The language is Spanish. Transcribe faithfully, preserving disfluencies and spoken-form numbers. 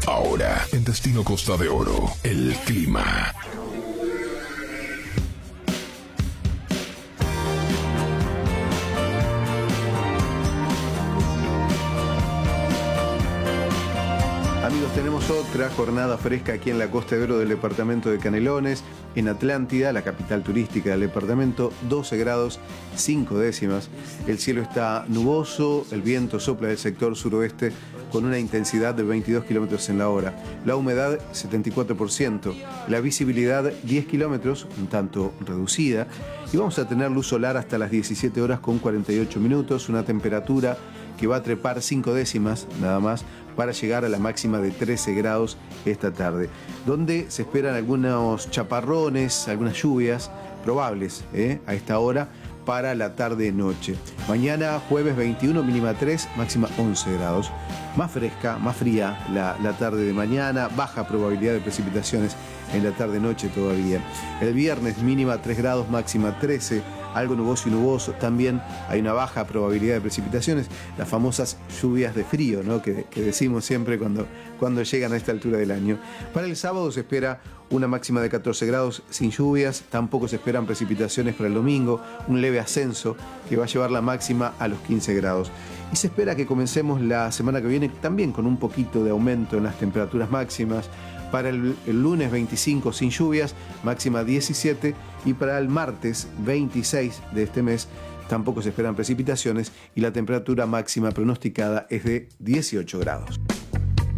Ahora, en Destino Costa de Oro, el clima. Amigos, tenemos otra jornada fresca aquí en la Costa de Oro del departamento de Canelones. En Atlántida, la capital turística del departamento, doce grados cinco décimas. El cielo está nuboso, el viento sopla del sector suroeste con una intensidad de veintidós kilómetros en la hora. La humedad, setenta y cuatro por ciento. La visibilidad, diez kilómetros, un tanto reducida. Y vamos a tener luz solar hasta las diecisiete horas con cuarenta y ocho minutos. Una temperatura que va a trepar cinco décimas, nada más, para llegar a la máxima de trece grados esta tarde, donde se esperan algunos chaparrones, algunas lluvias probables ¿eh? a esta hora para la tarde-noche. Mañana, jueves veintiuno, mínima tres, máxima once grados. Más fresca, más fría la, la tarde de mañana, baja probabilidad de precipitaciones en la tarde-noche todavía. El viernes, mínima tres grados, máxima trece, algo nuboso y nuboso. También hay una baja probabilidad de precipitaciones, las famosas lluvias de frío, ¿no? que, que decimos siempre cuando, cuando llegan a esta altura del año. Para el sábado se espera una máxima de catorce grados sin lluvias, tampoco se esperan precipitaciones para el domingo, un leve ascenso que va a llevar la máxima a los quince grados. Y se espera que comencemos la semana que viene también con un poquito de aumento en las temperaturas máximas. Para el, el lunes veinticinco sin lluvias, máxima diecisiete, y para el martes veintiséis de este mes tampoco se esperan precipitaciones y la temperatura máxima pronosticada es de dieciocho grados.